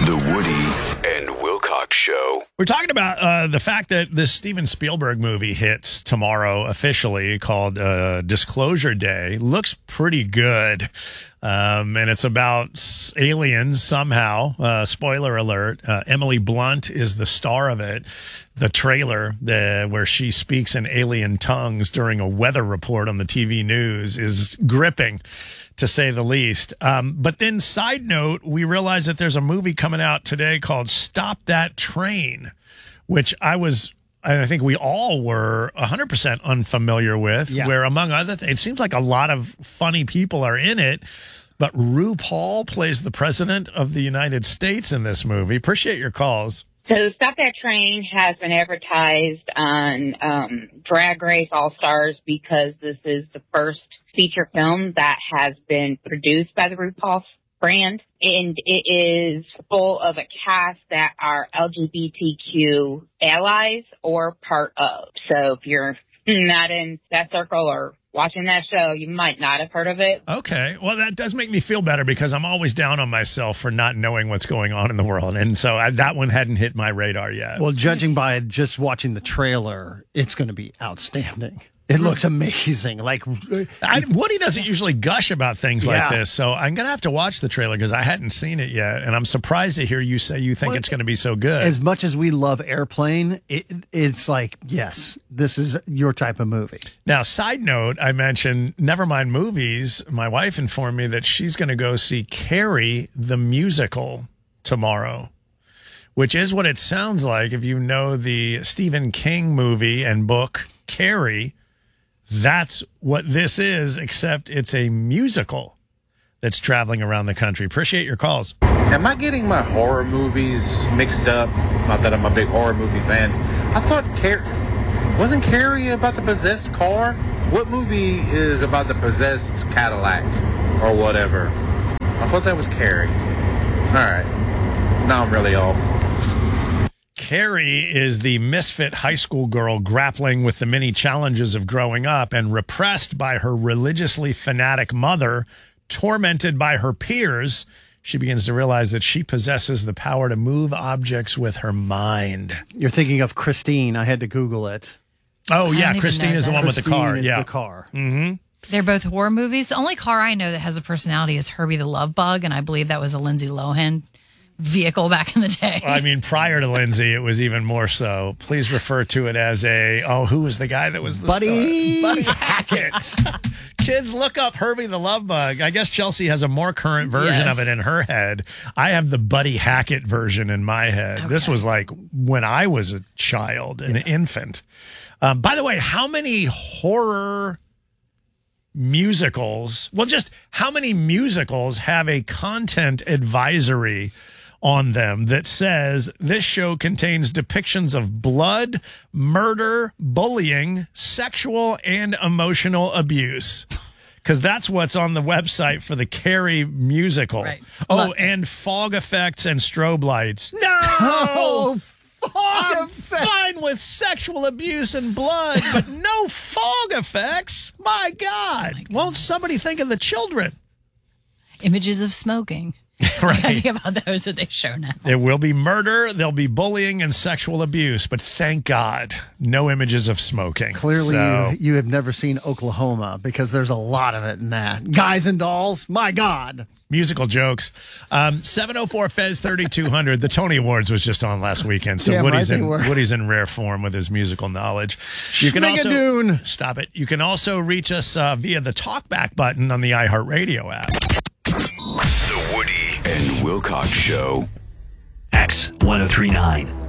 The Woody and Wilcox Show. We're talking about the fact that this Steven Spielberg movie hits tomorrow officially, called Disclosure Day. Looks pretty good. And it's about aliens somehow. Spoiler alert. Emily Blunt is the star of it. The trailer where she speaks in alien tongues during a weather report on the TV news is gripping, to say the least. But then, side note, we realized that there's a movie coming out today called Stop That Train, which I think we all were 100% unfamiliar with, where, among other things, it seems like a lot of funny people are in it. But RuPaul plays the president of the United States in this movie. Appreciate your calls. So Stop That Train has been advertised on Drag Race All-Stars because this is the first feature film that has been produced by the RuPaul brand. And it is full of a cast that are LGBTQ allies or part of. So if you're not in that circle or watching that show, you might not have heard of it. Okay. Well, that does make me feel better because I'm always down on myself for not knowing what's going on in the world. And so that one hadn't hit my radar yet. Well, judging by just watching the trailer, it's going to be outstanding. It looks amazing. Woody doesn't usually gush about things like this, so I'm going to have to watch the trailer because I hadn't seen it yet, and I'm surprised to hear you say you think it's going to be so good. As much as we love Airplane, it's like, yes, this is your type of movie. Now, side note, I mentioned Nevermind Movies. My wife informed me that she's going to go see Carrie the musical tomorrow, which is what it sounds like if you know the Stephen King movie and book Carrie. That's what this is, except it's a musical that's traveling around the country. Appreciate your calls. Am I getting my horror movies mixed up? Not that I'm a big horror movie fan. I thought wasn't Carrie about the possessed car? What movie is about the possessed Cadillac or whatever? I thought that was Carrie. All right. Now I'm really off. Carrie is the misfit high school girl grappling with the many challenges of growing up and repressed by her religiously fanatic mother, tormented by her peers. She begins to realize that she possesses the power to move objects with her mind. You're thinking of Christine. I had to Google it. Oh, yeah. Christine is the one with the car. Christine is yeah. the car. Mm-hmm. They're both horror movies. The only car I know that has a personality is Herbie the Love Bug, and I believe that was a Lindsay Lohan vehicle back in the day. I mean, prior to Lindsay, it was even more so. Please refer to it as who was the guy that was the Buddy? star? Buddy Hackett. Kids, look up Herbie the Love Bug. I guess Chelsea has a more current version of it in her head. I have the Buddy Hackett version in my head. Okay. This was like when I was a child, an infant. By the way, how many horror musicals, just how many musicals have a content advisory on them that says this show contains depictions of blood, murder, bullying, sexual, and emotional abuse? Because that's what's on the website for the Carrie musical. Right. Oh, and fog effects and strobe lights. No! I'm fine with sexual abuse and blood, but no fog effects. My God. Won't somebody think of the children? Images of smoking. Right. I think about those that they show now. There will be murder, there'll be bullying and sexual abuse, but thank God, no images of smoking. Clearly, you have never seen Oklahoma because there's a lot of it in that. Guys and dolls, my God. Musical jokes. 704 Fez 3200. The Tony Awards was just on last weekend, so Woody's in rare form with his musical knowledge. You can also stop it. You can also reach us via the talkback button on the iHeartRadio app. The Woody and Wilcox Show. X1039.